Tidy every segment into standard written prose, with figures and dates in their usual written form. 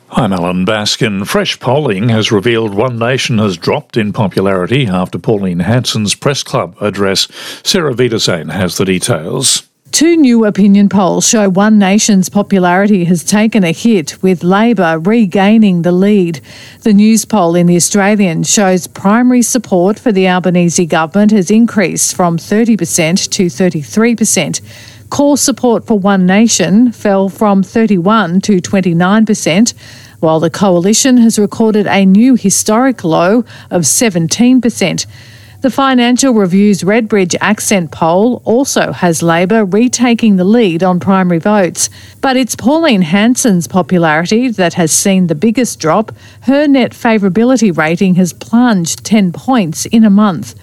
I'm Alan Baskin. Fresh polling has revealed One Nation has dropped in popularity after Pauline Hanson's press club address. Sarah Wiedersehen has the details. Two new opinion polls show One Nation's popularity has taken a hit, with Labor regaining the lead. The news poll in The Australian shows primary support for the Albanese government has increased from 30% to 33%. Core support for One Nation fell from 31% to 29%, while the coalition has recorded a new historic low of 17%. The Financial Review's Redbridge Accent poll also has Labor retaking the lead on primary votes. But it's Pauline Hanson's popularity that has seen the biggest drop. Her net favourability rating has plunged 10 points in a month.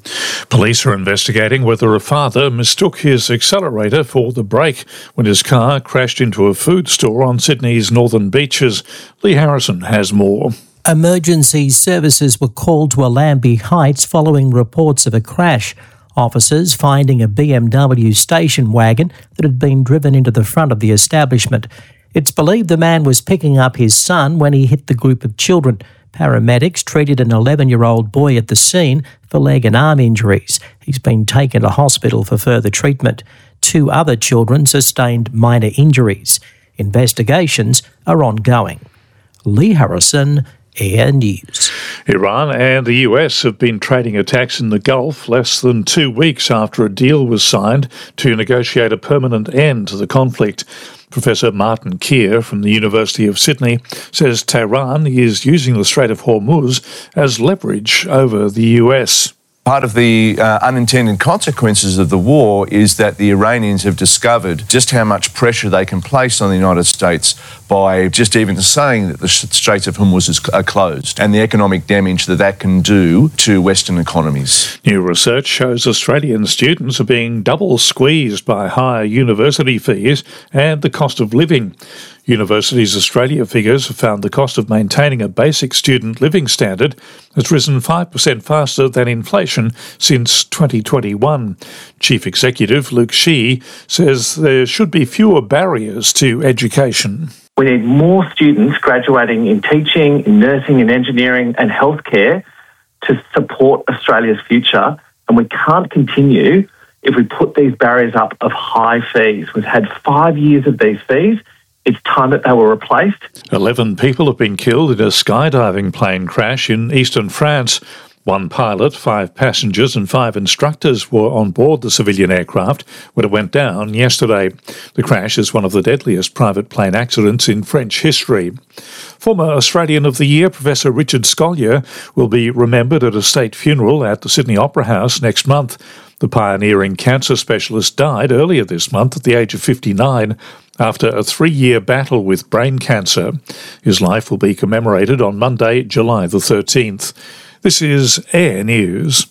Police are investigating whether a father mistook his accelerator for the brake when his car crashed into a food store on Sydney's northern beaches. Lee Harrison has more. Emergency services were called to Allambie Heights following reports of a crash. Officers finding a BMW station wagon that had been driven into the front of the establishment. It's believed the man was picking up his son when he hit the group of children. Paramedics treated an 11-year-old boy at the scene for leg and arm injuries. He's been taken to hospital for further treatment. 2 other children sustained minor injuries. Investigations are ongoing. Lee Harrison, Air News. Iran and the US have been trading attacks in the Gulf less than 2 weeks after a deal was signed to negotiate a permanent end to the conflict. Professor Martin Keir from the University of Sydney says Tehran is using the Strait of Hormuz as leverage over the US. Part of the unintended consequences of the war is that the Iranians have discovered just how much pressure they can place on the United States by just even saying that the Straits of Hormuz are closed, and the economic damage that that can do to Western economies. New research shows Australian students are being double squeezed by higher university fees and the cost of living. Universities Australia figures have found the cost of maintaining a basic student living standard has risen 5% faster than inflation since 2021. Chief Executive Luke Shee says there should be fewer barriers to education. We need more students graduating in teaching, in nursing, in engineering and healthcare to support Australia's future, and we can't continue if we put these barriers up of high fees. We've had 5 years of these fees. It's time that they were replaced. 11 people have been killed in a skydiving plane crash in eastern France. 1 pilot, 5 passengers and 5 instructors were on board the civilian aircraft when it went down yesterday. The crash is one of the deadliest private plane accidents in French history. Former Australian of the Year, Professor Richard Scolyer, will be remembered at a state funeral at the Sydney Opera House next month. The pioneering cancer specialist died earlier this month at the age of 59 after a 3-year battle with brain cancer. His life will be commemorated on Monday, July the 13th. This is Air News.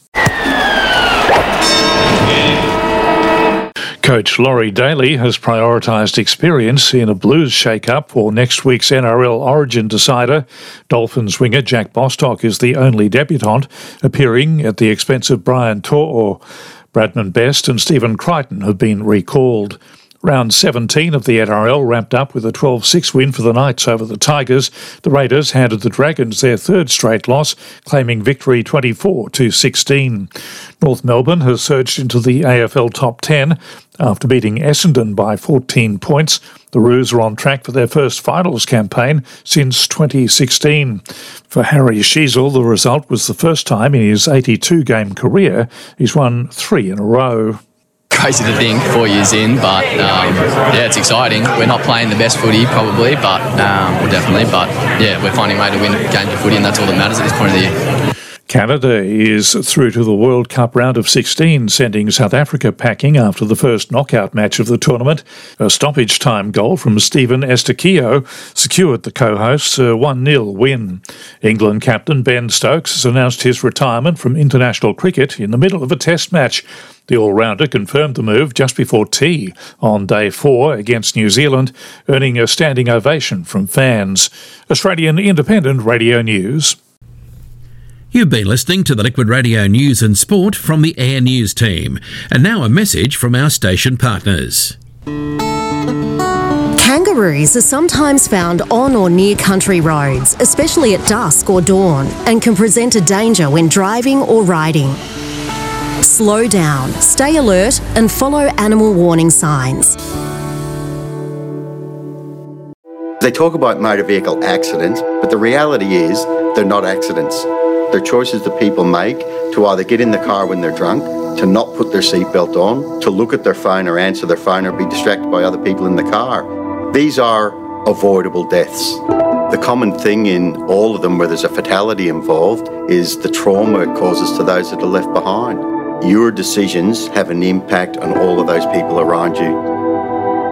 Coach Laurie Daly has prioritised experience in a Blues shake-up for next week's NRL Origin decider. Dolphins winger Jack Bostock is the only debutant, appearing at the expense of Brian To'o. Bradman Best and Stephen Crichton have been recalled. Round 17 of the NRL wrapped up with a 12-6 win for the Knights over the Tigers. The Raiders handed the Dragons their 3rd straight loss, claiming victory 24-16. North Melbourne has surged into the AFL top 10 after beating Essendon by 14 points. The Roos are on track for their first finals campaign since 2016. For Harry Sheezel, the result was the first time in his 82-game career he's won 3 in a row. Crazy to think 4 years in, but yeah, it's exciting. We're not playing the best footy probably, but we're finding a way to win games of footy, and that's all that matters at this point of the year. Canada is through to the World Cup round of 16, sending South Africa packing after the first knockout match of the tournament. A stoppage time goal from Stephen Estaquio secured the co-hosts a 1-0 win. England captain Ben Stokes has announced his retirement from international cricket in the middle of a test match. The all-rounder confirmed the move just before tea on day 4 against New Zealand, earning a standing ovation from fans. Australian Independent Radio News. You've been listening to the Liquid Radio News and Sport from the Air News team. And now a message from our station partners. Kangaroos are sometimes found on or near country roads, especially at dusk or dawn, and can present a danger when driving or riding. Slow down, stay alert, and follow animal warning signs. They talk about motor vehicle accidents, but the reality is they're not accidents. They're choices that people make to either get in the car when they're drunk, to not put their seatbelt on, to look at their phone or answer their phone or be distracted by other people in the car. These are avoidable deaths. The common thing in all of them where there's a fatality involved is the trauma it causes to those that are left behind. Your decisions have an impact on all of those people around you.